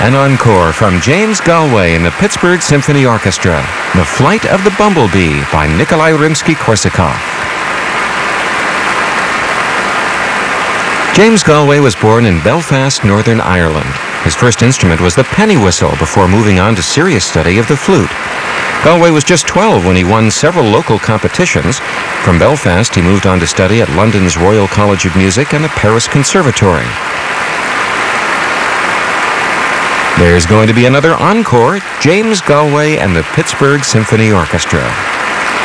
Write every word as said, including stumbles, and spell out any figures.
An encore from James Galway and the Pittsburgh Symphony Orchestra, The Flight of the Bumblebee by Nikolai Rimsky-Korsakov. James Galway was born in Belfast, Northern Ireland. His first instrument was the penny whistle before moving on to serious study of the flute. Galway was just twelve when he won several local competitions. From Belfast, he moved on to study at London's Royal College of Music and the Paris Conservatory. There's going to be another encore, James Galway and the Pittsburgh Symphony Orchestra.